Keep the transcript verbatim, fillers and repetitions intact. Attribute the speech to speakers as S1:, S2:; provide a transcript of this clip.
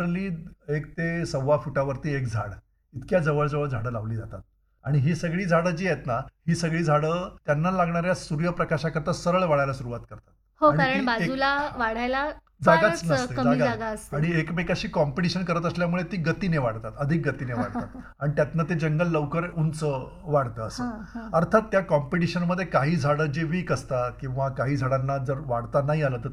S1: Literally एक ते सव्वा फुटावरती एक झाड, इतक्या जवळजवळ झाडं लावली जातात. आणि ही सगळी झाडं जी आहेत ना, ही सगळी झाडं त्यांना लागणाऱ्या सूर्यप्रकाशाकरता सरळ वाढायला सुरुवात करतात.
S2: हो,
S1: आणि
S2: कारण
S1: ती एक
S2: बाजूला वाढायला
S1: जागाच
S2: फारच
S1: नसते,
S2: कमी
S1: जागा
S2: जागा असते.
S1: आणि एकमेकाशी कॉम्पिटिशन करत असल्यामुळे ती गतीने वाढतात, अधिक गतीने वाढतात आणि त्यातनं ते जंगल लवकर उंच वाढतं असं.
S2: हां, हां.
S1: अर्थात त्या कॉम्पिटिशनमध्ये काही झाडं जे वीक असतात किंवा काही झाडांना जर वाढता नाही आलं तर